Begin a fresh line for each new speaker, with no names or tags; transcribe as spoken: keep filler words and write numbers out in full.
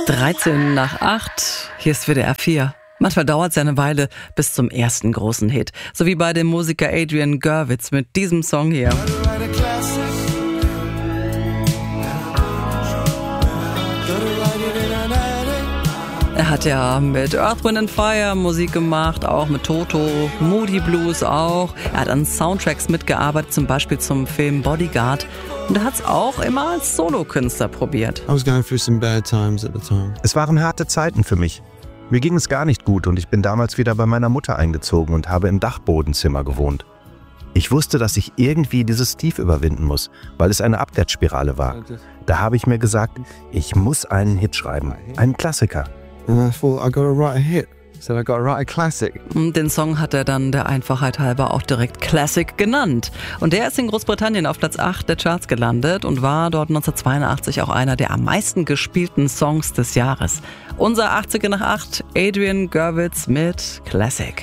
dreizehn nach acht, hier ist W D R vier. Manchmal dauert es ja eine Weile bis zum ersten großen Hit. So wie bei dem Musiker Adrian Gurwitz mit diesem Song hier. Er hat ja mit Earth, Wind and Fire Musik gemacht, auch mit Toto, Moody Blues auch. Er hat an Soundtracks mitgearbeitet, zum Beispiel zum Film Bodyguard. Und er hat es auch immer als Solokünstler probiert.
I was going through some bad times at the time.
Es waren harte Zeiten für mich. Mir ging es gar nicht gut und ich bin damals wieder bei meiner Mutter eingezogen und habe im Dachbodenzimmer gewohnt. Ich wusste, dass ich irgendwie dieses Tief überwinden muss, weil es eine Abwärtsspirale war. Da habe ich mir gesagt, ich muss einen Hit schreiben, einen Klassiker.
And I thought, I gotta write a hit. So I gotta write a classic.
Den Song hat er dann der Einfachheit halber auch direkt Classic genannt. Und der ist in Großbritannien auf Platz acht der Charts gelandet und war dort neunzehnhundertzweiundachtzig auch einer der am meisten gespielten Songs des Jahres. Unser achtziger nach acht, Adrian Gurwitz mit Classic.